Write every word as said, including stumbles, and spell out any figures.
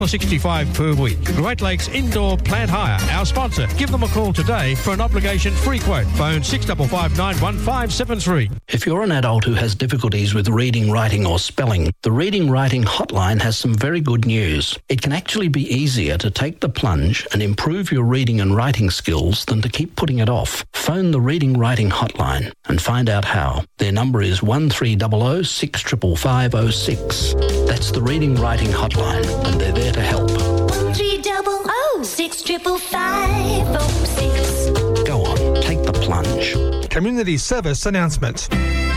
sixty-five per week. Great Lakes Indoor Plant Hire, our sponsor. Give them a call today for an obligation-free quote. Phone six five five nine one five seven three. If you're an adult who has difficulties with reading, writing or spelling, the Reading Writing Hotline has some very good news. It can actually be easier to take the plunge and improve your reading and writing skills than to keep putting it off. Phone the Reading Writing Hotline and find out how. Their number is one three zero zero six five five five zero six. That's the Reading Writing Hotline, and they're there to help. One three double oh six triple five oh six. Go on, take the plunge. Community service announcement.